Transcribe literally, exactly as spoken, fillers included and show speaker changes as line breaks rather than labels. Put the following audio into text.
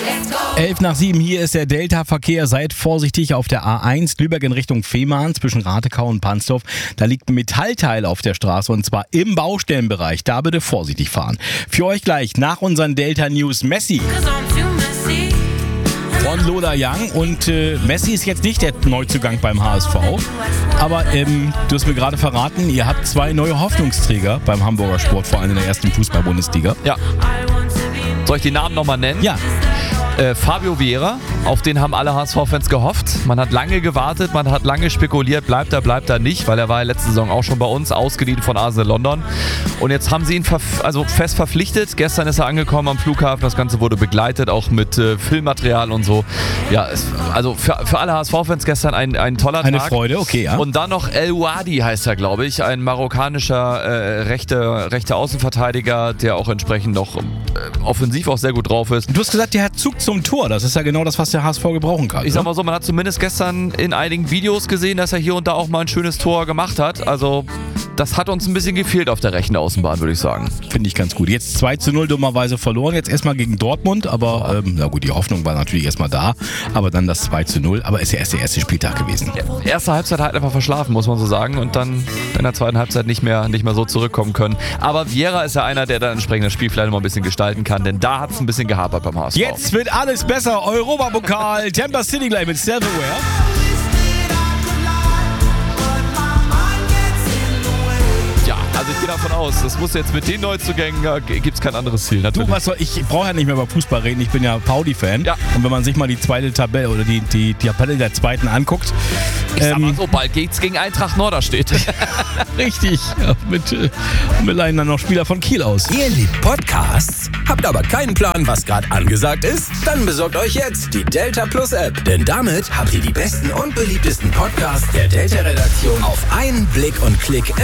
elf nach sieben, hier ist der Delta-Verkehr. Seid vorsichtig auf der A eins, Lübeck in Richtung Fehmarn zwischen Ratekau und Pansdorf. Da liegt ein Metallteil auf der Straße und zwar im Baustellenbereich. Da bitte vorsichtig fahren. Für euch gleich nach unseren Delta-News Messi von Lola Young. Und äh, Messi ist jetzt nicht der Neuzugang beim H S V. Aber ähm, du hast mir gerade verraten, ihr habt zwei neue Hoffnungsträger beim Hamburger Sportverein in der ersten Fußball-Bundesliga.
Ja. Soll ich die Namen nochmal nennen?
Ja.
Äh, Fabio Vieira, auf den haben alle H S V-Fans gehofft. Man hat lange gewartet, man hat lange spekuliert, bleibt er, bleibt er nicht, weil er war ja letzte Saison auch schon bei uns, ausgeliehen von Arsenal London. Und jetzt haben sie ihn verf- also fest verpflichtet. Gestern ist er angekommen am Flughafen, das Ganze wurde begleitet, auch mit äh, Filmmaterial und so. Ja, es, also für, für alle H S V-Fans gestern ein, ein toller
Eine
Tag.
Eine Freude, okay, ja.
Und dann noch El Wadi heißt er, glaube ich, ein marokkanischer äh, rechter rechte Außenverteidiger, der auch entsprechend noch äh, offensiv auch sehr gut drauf ist.
Du hast gesagt, der hat Zug zum Tor. Das ist ja genau das, was der H S V gebrauchen kann.
Ich sag mal so, man hat zumindest gestern in einigen Videos gesehen, dass er hier und da auch mal ein schönes Tor gemacht hat. Also das hat uns ein bisschen gefehlt auf der rechten Außenbahn, würde ich sagen.
Finde ich ganz gut. Jetzt zwei zu null dummerweise verloren. Jetzt erstmal gegen Dortmund. Aber ähm, na gut, die Hoffnung war natürlich erstmal da. Aber dann das zwei zu null. Aber ist ja erst der erste Spieltag gewesen.
Ja, erste Halbzeit halt einfach verschlafen, muss man so sagen. Und dann in der zweiten Halbzeit nicht mehr, nicht mehr so zurückkommen können. Aber Vieira ist ja einer, der dann entsprechend das Spiel vielleicht noch mal ein bisschen gestalten kann. Denn da hat es ein bisschen gehapert beim H S V.
Jetzt wird alles besser. Europapokal. Tampa City gleich mit Self-Aware.
Also ich gehe davon aus, das muss jetzt mit den Neuzugängen, ja, gibt es kein anderes Ziel. Natürlich.
Du, was soll, ich brauche ja nicht mehr über Fußball reden, ich bin ja Pauli-Fan. Ja. Und wenn man sich mal die zweite Tabelle oder die, die, die Tabelle der zweiten anguckt.
Ich ähm, sag mal so, bald geht's gegen Eintracht Norderstedt.
Richtig. Ja, mit, äh, wir leihen dann noch Spieler von Kiel aus.
Ihr liebt Podcasts, habt aber keinen Plan, was gerade angesagt ist? Dann besorgt euch jetzt die Delta Plus App. Denn damit habt ihr die besten und beliebtesten Podcasts der Delta-Redaktion auf einen Blick und Klick